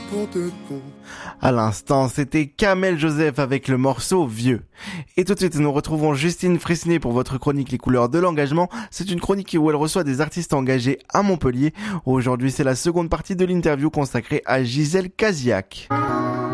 n'importe quand. À l'instant, c'était Kamel Joseph avec le morceau Vieux. Et tout de suite, nous retrouvons Justine Frissinet pour votre chronique Les couleurs de l'engagement. C'est une chronique où elle reçoit des artistes engagés à Montpellier. Aujourd'hui, c'est la seconde partie de l'interview consacrée à Gisèle Casillac.